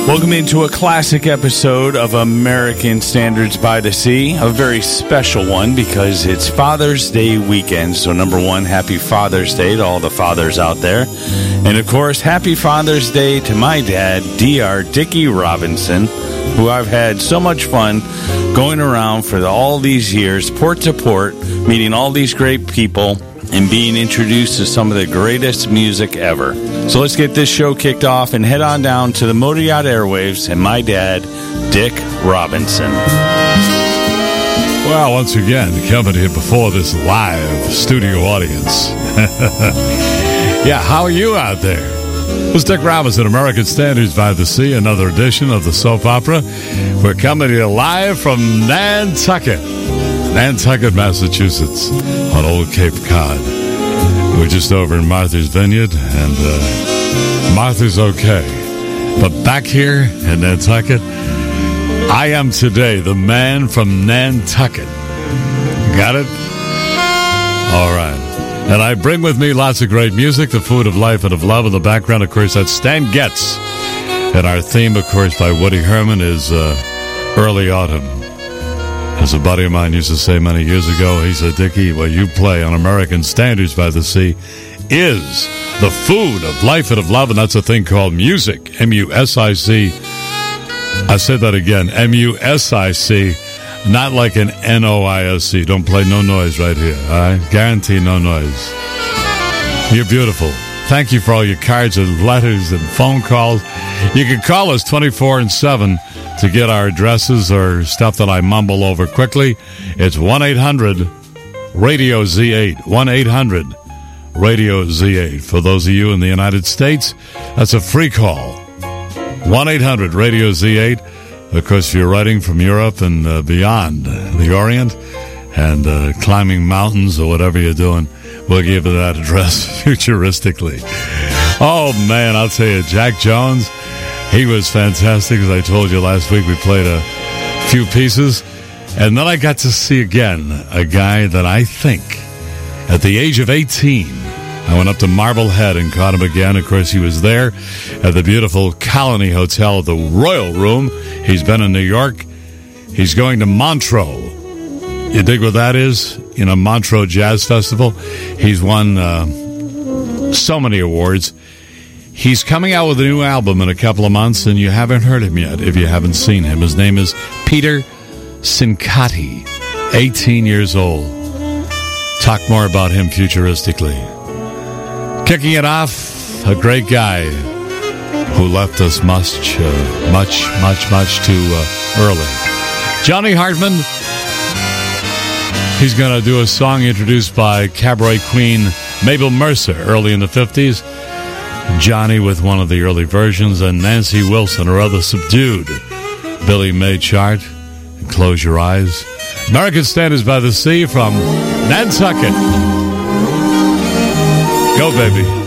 Welcome into a classic episode of American Standards by the Sea, a very special one because it's Father's Day weekend. So number one, happy Father's Day to all the fathers out there. And of course, happy Father's Day to my dad, Dr. Dickie Robinson, who I've had so much fun going around for all these years, port to port, meeting all these great people and being introduced to some of the greatest music ever. So let's get this show kicked off and head on down to the Motor Yacht Airwaves and my dad, Dick Robinson. Well, once again, coming here before this live studio audience. Yeah, how are you out there? It's Dick Robinson, American Standards by the Sea, another edition of the soap opera. We're coming to you live from Nantucket, Massachusetts, on Old Cape Cod. We're just over in Martha's Vineyard, and Martha's okay. But back here in Nantucket, I am today the man from Nantucket. Got it? All right. And I bring with me lots of great music, the food of life and of love. In the background, of course, that's Stan Getz. And our theme, of course, by Woody Herman is Early Autumn. As a buddy of mine used to say many years ago, he said, Dickie, what you play on American Standards by the Sea is the food of life and of love, and that's a thing called music, M-U-S-I-C. I said that again, M-U-S-I-C, not like an N-O-I-S-C. Don't play no noise right here, all right? Guarantee no noise. You're beautiful. Thank you for all your cards and letters and phone calls. You can call us 24/7 to get our addresses or stuff that I mumble over quickly. It's 1-800-RADIO-Z8. 1-800-RADIO-Z8. For those of you in the United States, that's a free call. 1-800-RADIO-Z8. Of course, if you're writing from Europe and beyond the Orient and climbing mountains or whatever you're doing, we'll give you that address futuristically. Oh, man, I'll tell you, Jack Jones, he was fantastic. As I told you last week, we played a few pieces. And then I got to see again a guy that I think, at the age of 18, I went up to Marblehead and caught him again. Of course, he was there at the beautiful Colony Hotel, the Royal Room. He's been in New York. He's going to Montreux. You dig what that is? You know, Montreux Jazz Festival. He's won so many awards. He's coming out with a new album in a couple of months, and you haven't heard him yet if you haven't seen him. His name is Peter Cincotti, 18 years old. Talk more about him futuristically. Kicking it off, a great guy who left us much too early. Johnny Hartman. He's going to do a song introduced by cabaret queen Mabel Mercer early in the 50s. Johnny with one of the early versions, and Nancy Wilson, or other subdued Billy May chart. And Close Your Eyes. American Standards by the Sea from Nantucket. Go, baby.